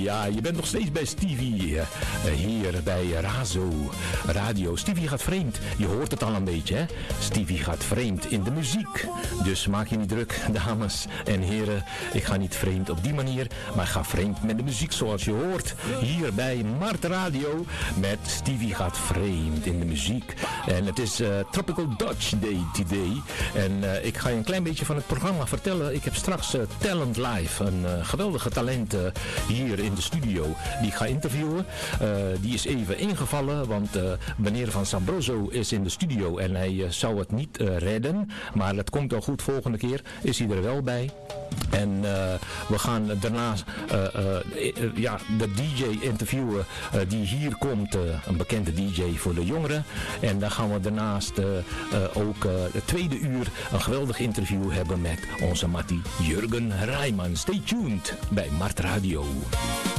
Ja, je bent nog steeds bij Stevie, hier bij Razo Radio. Stevie gaat vreemd, je hoort het al een beetje, hè? Stevie gaat vreemd in de muziek. Dus maak je niet druk, dames en heren. Ik ga niet vreemd op die manier, maar ik ga vreemd met de muziek zoals je hoort. Hier bij Mart Radio met Stevie gaat vreemd in de muziek. En het is Tropical Dutch Day today. En ik ga je een klein beetje van het programma vertellen. Ik heb straks Talent Live, een geweldige talent hier in de studio. Die ik ga interviewen. Die is even ingevallen, want meneer Van Sambroso is in de studio en hij zou het niet redden. Maar het komt wel goed, volgende keer is hij er wel bij. En we gaan daarna de DJ interviewen die hier komt, een bekende DJ voor de jongeren. En dan gaan we daarnaast ook het tweede uur een geweldig interview hebben met onze mattie Jurgen Rijman. Stay tuned bij Mart Radio.